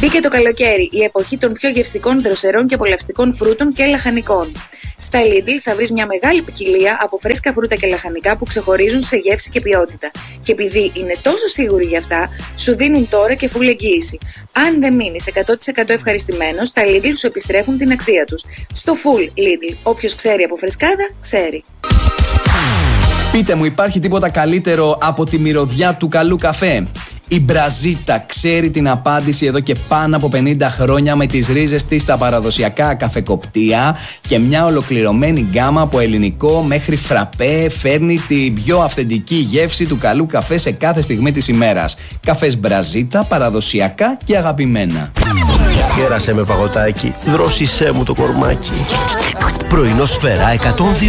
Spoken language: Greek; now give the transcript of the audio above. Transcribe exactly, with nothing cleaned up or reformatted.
Μπήκε το καλοκαίρι, η εποχή των πιο γευστικών, δροσερών και απολαυστικών φρούτων και λαχανικών. Στα Lidl θα βρεις μια μεγάλη ποικιλία από φρέσκα φρούτα και λαχανικά που ξεχωρίζουν σε γεύση και ποιότητα. Και επειδή είναι τόσο σίγουροι γι' αυτά, σου δίνουν τώρα και full εγγύηση. Αν δεν μείνεις εκατό τοις εκατό ευχαριστημένος, τα Lidl σου επιστρέφουν την αξία τους. Στο full Lidl, όποιος ξέρει από φρεσκάδα, ξέρει. Πείτε μου, υπάρχει τίποτα καλύτερο από τη μυρωδιά του καλού καφέ? Η Μπραζίτα ξέρει την απάντηση εδώ και πάνω από πενήντα χρόνια με τις ρίζες της στα παραδοσιακά καφεκοπτία και μια ολοκληρωμένη γκάμα από ελληνικό μέχρι φραπέ φέρνει την πιο αυθεντική γεύση του καλού καφέ σε κάθε στιγμή της ημέρας. Καφές Μπραζίτα, παραδοσιακά και αγαπημένα. Γέρασε με παγωτάκι, δρόσισέ μου το κορμάκι. Πρωινό Σφαίρα εκατόν δύο.